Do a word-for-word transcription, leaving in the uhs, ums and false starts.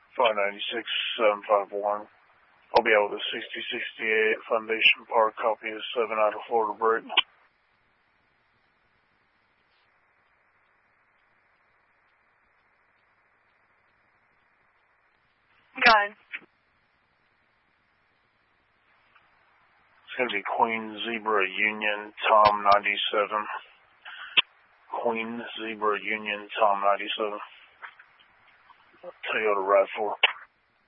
five ninety-six, seven five one. I'll be out with a sixty sixty-eight Foundation Park copy of seven out of Florida Brick. Go ahead. It's going to be Queen Zebra Union Tom ninety-seven. Queen Zebra Union Tom ninety-seven. Toyota RAV four.